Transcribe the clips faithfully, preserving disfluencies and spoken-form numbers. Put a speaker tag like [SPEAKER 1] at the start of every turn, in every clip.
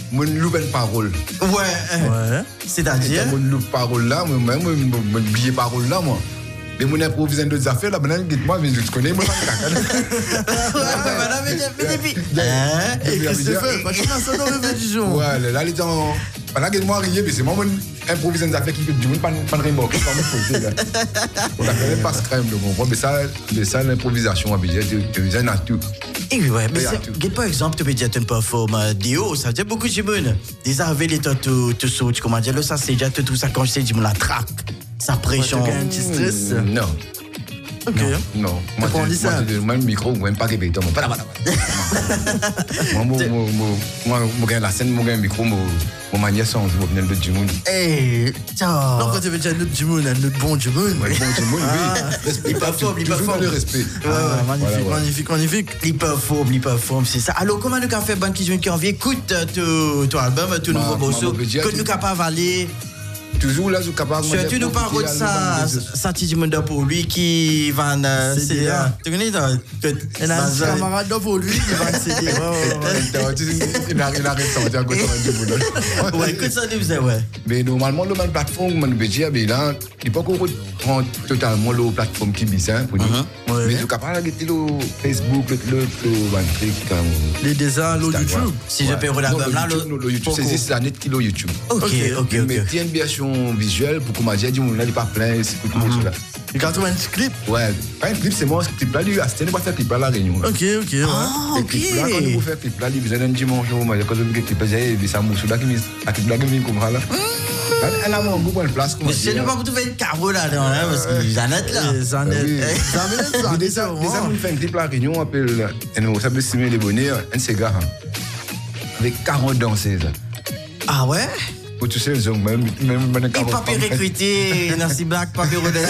[SPEAKER 1] mon loupe une parole.
[SPEAKER 2] Ouais. Ouais. C'est-à-dire
[SPEAKER 1] mon loupe parole là, moi même mon oublier parole là moi. Mais mon improvisant d'autres affaires là, maintenant dites-moi mais je te connais moi pas.
[SPEAKER 2] Ouais, madame mais depuis. Hein? Et Christopher, pas que ça dans le religion.
[SPEAKER 1] Ouais, là les gens pendant que moi arrivé, c'est moi mon improvisant des affaires qui du monde pas pas remorque pas me poser là. On a fait pas crème de comprendre mais ça mais ça l'improvisation habituelle tu viens à tout.
[SPEAKER 2] Et ouais, mais c'est par exemple tu peux dire tu performes Dio, ça veut dire beaucoup de monde. Des arrivées les tout tout saut, comment dire, ça c'est déjà tout ça quand je sais du la traque. Ça pression.
[SPEAKER 3] Tu as un petit stress?
[SPEAKER 1] Non.
[SPEAKER 3] Ok.
[SPEAKER 1] Non. non. Moi,
[SPEAKER 3] on dit ça.
[SPEAKER 1] Moi, le micro, moi, pas répéter. Moi, pas là, Moi, moi, moi, moi, la scène, moi, le micro, moi, moi, manière sans, moi, venir de du monde.
[SPEAKER 2] Eh, tiens.
[SPEAKER 3] Non, quand tu veux dire un autre du monde, un autre bon du monde.
[SPEAKER 1] Ouais, bon du monde, oui.
[SPEAKER 2] Il performe, il performe.
[SPEAKER 1] le respect.
[SPEAKER 3] Magnifique, magnifique, magnifique.
[SPEAKER 2] Il performe, il performe, c'est ça. Alors, comment nous avons fait ban qui joue qui envie? Écoute, ton album, ton nouveau morceau, que nous capable aller.
[SPEAKER 1] Toujours là, je suis capable
[SPEAKER 2] de. Tu nous parles de ça, ça, tu dis pour lui qui va.
[SPEAKER 3] C'est là.
[SPEAKER 2] Tu connais ça?
[SPEAKER 3] Il a un camarade pour lui qui va C D.
[SPEAKER 1] Il arrive ça, il a un côté de boulot.
[SPEAKER 2] Ouais, écoute ça, nous faisait, ouais.
[SPEAKER 1] Mais normalement, le même plateforme, on peut dire, mais là, il n'est pas encore totalement la plateforme qui est pour nous. Mais je suis capable de le Facebook, le truc.
[SPEAKER 3] Les dessins, le YouTube.
[SPEAKER 2] Si je peux l'album là,
[SPEAKER 1] le YouTube, c'est la net qui est YouTube.
[SPEAKER 2] Ok, ok, ok.
[SPEAKER 1] Mais tiens bien visuel pour qu'on m'a dit on n'a pas plein c'est tout ça.
[SPEAKER 3] Il y a un clip.
[SPEAKER 1] Ouais, pas un clip c'est moi ce clip là lui Aston pas faire clip là la réunion.
[SPEAKER 3] OK, OK, ouais.
[SPEAKER 2] Ah, OK.
[SPEAKER 1] Là quand vous faire clip là il vous a un dimanche moi quand je me clip là j'ai ça mousse là qui me à clip là qui me comme là. Elle a mon goût pour une place comme ça.
[SPEAKER 2] C'est nous pas pour trouver une carreau là parce que Jeannette là.
[SPEAKER 3] Jeannette.
[SPEAKER 1] Jeannette déjà déjà on fait un clip là réunion appelle ça peut simuler les bonnets un cigare avec quarante danseuses.
[SPEAKER 2] Ah ouais?
[SPEAKER 1] Pour tous ces hommes, même même même
[SPEAKER 2] et papier recruté, Nancy Black, papier rodé.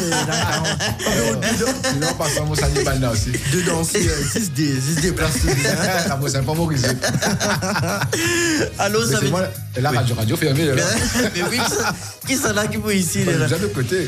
[SPEAKER 1] Sinon, pas ça, moi, ça n'y est pas aussi.
[SPEAKER 3] Deux danseurs, six D, six D places.
[SPEAKER 1] Ça me semble pas morisé.
[SPEAKER 2] Allô, ça veut dire.
[SPEAKER 1] La radio, radio fermée, là.
[SPEAKER 2] Mais oui, qui sont là qui vont ici, là?
[SPEAKER 1] Déjà de côté.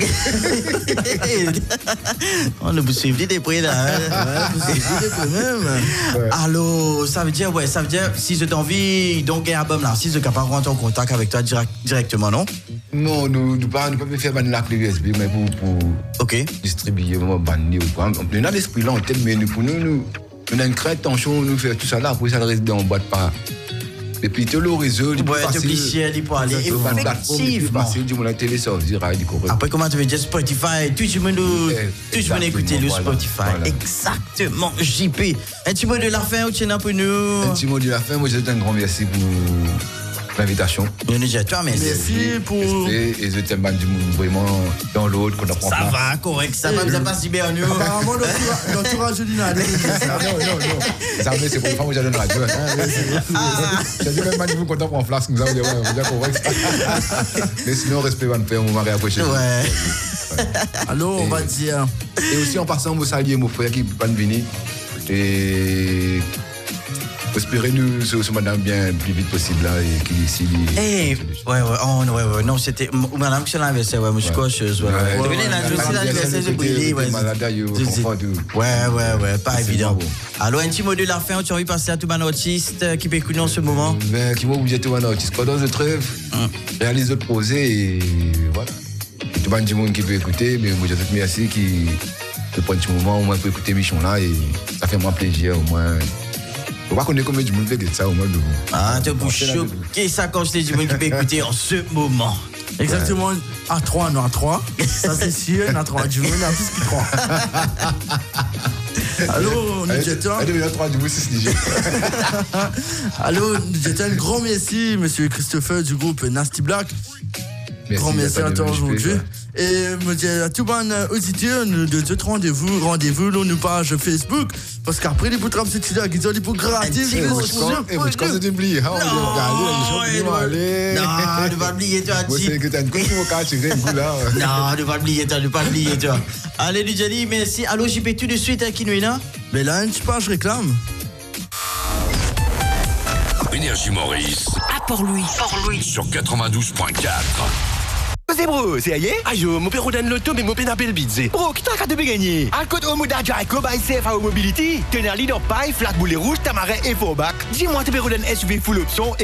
[SPEAKER 2] On ne vous suivez des prix, là. Vous suivez des prix même. Allô, ça veut dire, ouais, ça veut dire, si je t'envie, donc, un album là, si je suis capable de rentrer en contact avec toi direct, directement, non?
[SPEAKER 1] Non, nous ne pouvons pas faire une clé U S B, mais pour, pour
[SPEAKER 2] okay.
[SPEAKER 1] distribuer, vraiment banni ou quoi. On a l'esprit là en tête, mais nous, pour nous, nous, on a une crête, tension, nous faire tout ça là, après ça reste dans boîte pas. Et puis tout le réseau, il
[SPEAKER 2] peut facile. Il peut aller effectivement.
[SPEAKER 1] Facile, du monde la télé ça, du rail,
[SPEAKER 2] après comment tu veux dire Spotify, tout le monde, tout le monde écouter le Spotify. Exactement, J P. Un petit mot de la fin, tu n'as pour nous.
[SPEAKER 1] Un petit mot de la fin, moi je te un grand merci pour l'invitation.
[SPEAKER 2] Toi, merci.
[SPEAKER 3] Merci pour.
[SPEAKER 1] Et je t'aime vraiment dans l'autre qu'on apprend.
[SPEAKER 2] Ça va, correct, ça va, ça passe bien nous.
[SPEAKER 3] Apparemment, l'entourage de Nina.
[SPEAKER 1] Non, non, non. Ça me c'est pour une fois que j'ai donné radio. J'ai dit même vous content pour en flasque, nous avons dit, ouais, on va correct. Mais sinon, respect, on va on va réapprocher.
[SPEAKER 2] Ouais.
[SPEAKER 3] Alors, on va dire.
[SPEAKER 1] Et aussi en passant, vous saluez mon frère qui peut pas venir. Et. Espérez nous ce madame bien plus vite possible là et qu'il ici.
[SPEAKER 2] Eh ouais ouais oh ouais ouais non c'était madame qui l'a versé ouais monsieur cocheuse ouais. Devinez là je suis l'anniversaire de Billy ouais. Ouais ouais ouais pas évident. Alors un petit mot de la fin tu as envie de passer à tout un artiste qui peut écouter en ce moment.
[SPEAKER 1] Ben qui va vous dire tout un artiste pendant le trêve réalise d'autres projets et voilà. Tout le monde qui peut écouter mais moi je te merci qui peut prendre un petit moment au moins pour écouter Michon là et ça fait moi plaisir au moins. On va connaître combien de monde fait ça au moins de vous.
[SPEAKER 2] Ah, tu bouches choqué ça quand je t'ai dit qui peut écouter en ce moment.
[SPEAKER 3] Exactement, à trois, non à trois. Ça c'est sûr, à trois. Du monde, à plus que trois. Allô, nous jetons.
[SPEAKER 1] Allez, à trois, du coup, c'est Niger.
[SPEAKER 3] Allô, nous jetons un grand merci, monsieur Christopher du groupe Nasty Black. Merci, grand merci à toi aujourd'hui. Et me dire à tout le monde auditeur, nous de deux rendez-vous, rendez-vous, là, nous page Facebook. Parce qu'après, les boutres c'est là, ils ont les bouts gratis.
[SPEAKER 1] Et vous, quand c'est oublié, hein, on dit,
[SPEAKER 2] non, ne va pas oublier, toi,
[SPEAKER 1] tu sais que t'as une coupe au cas, tu sais, là.
[SPEAKER 2] Non, ne va pas oublier, toi, ne va pas oublier, toi. Allez, Lidjali, merci. Allô, J P, tout de suite, à qui nous est là?
[SPEAKER 3] Mais là, une page réclame.
[SPEAKER 4] Énergie Maurice.
[SPEAKER 5] Ah, pour lui. Pour lui.
[SPEAKER 4] Sur quatre-vingt-douze point quatre.
[SPEAKER 6] C'est bro, c'est aïe? Aïe, mon père donne l'auto, mais mon père n'a pas le bidze. Bro, qui t'a qu'à te gagner? À côté au Mouda Jaco, by C F A O Mobility, tenir leader paille, flat boulet rouge, tamarin et faux bac. Dis-moi, tu peux donner S U V full option et